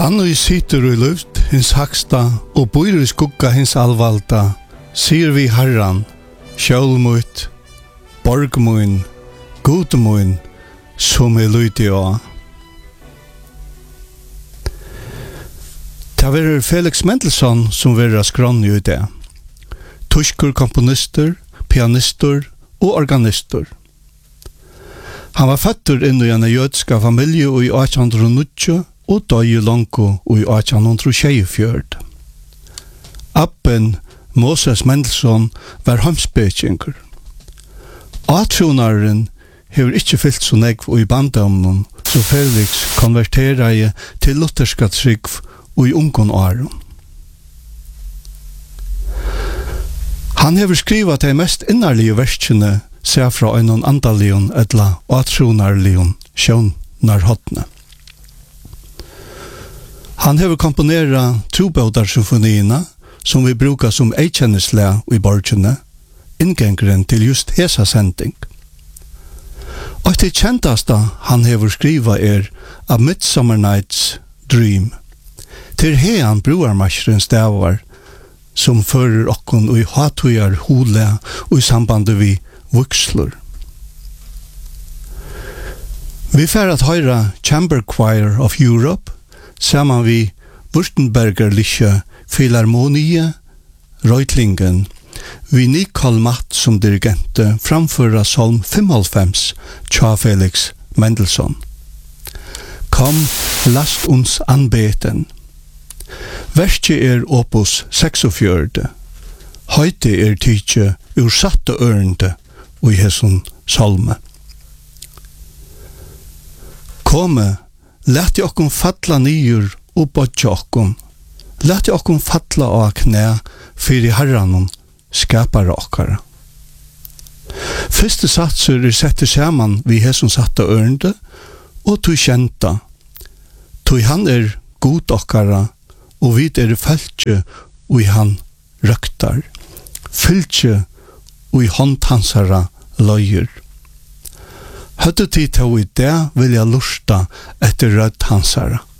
Han og sitter i luft, hins haksta, og bor i skugga hins alvalda, sier vi Herran, sjølmut, borgmun, godmun, som lyti av. Det var Felix Mendelssohn som var skrann i det. Tysker komponister, pianister og organister. Han var føtter inn i en jødiska familie i 1890 og døg langt i 1824. Appen Moses Mendelssohn var hamspekinger. Atronaren hever ikke fyllt så negv i bandamnen, så Felix konverterer til lutherska trygg og i ungon åren. Han hever skrivet de mest innarlige verskene ser fra en andalion etla atronarlion sjånarhåttene. Han hever komponera trobådarsymfonierna som vi brukar som eikjennesle i borgene, inngengren til just hesa sending. Og det kjentaste han hever skriva A Midsummer Night's Dream. Til hean broarmarsren stavar som fører okkon og i hatujar hule og i sambandet vi vuxlur. Vi får at høyra Chamber Choir of Europe saman vi Württembergerliche Philharmonie Reutlingen vi Nicole Matt som dirigente framføra Salm 55 tja Felix Mendelssohn. Kom, lasst uns anbeten. Verset opus 46. Høyte tidje ur satte ørende og i hesson salme. Komme, lett okkom falla nyer og bodja okkom. Lett okkom falla av knæ fyrir herranon skapare okkara. Fyrste satser sette saman vi hesson satte ørende og tog kjenta. Tog han god okkara og vi fæltje og i han røktar. Fyltje og i håndhansara løyer. Høtte tid til i det vil jeg lusta etter rødt hansara.